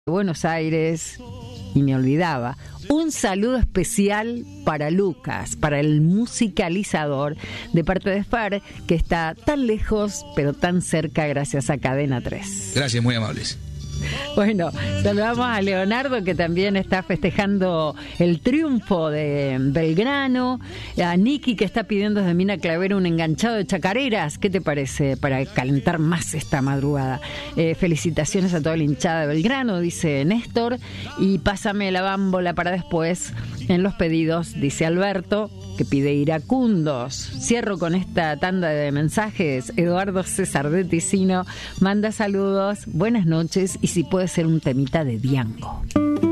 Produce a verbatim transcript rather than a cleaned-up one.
Buenos Aires y me olvidaba. Un saludo especial para Lucas, para el musicalizador de parte de Far, que está tan lejos pero tan cerca gracias a Cadena tres. Gracias, muy amables. Bueno, saludamos a Leonardo, que también está festejando el triunfo de Belgrano, a Niki, que está pidiendo desde Mina Clavero un enganchado de chacareras. ¿Qué te parece para calentar más esta madrugada? Eh, felicitaciones a toda la hinchada de Belgrano, dice Néstor, y pásame la bámbola para después en los pedidos, dice Alberto, que pide iracundos. Cierro con esta tanda de mensajes. Eduardo César de Ticino manda saludos, buenas noches, y si puede ser un temita de Diango.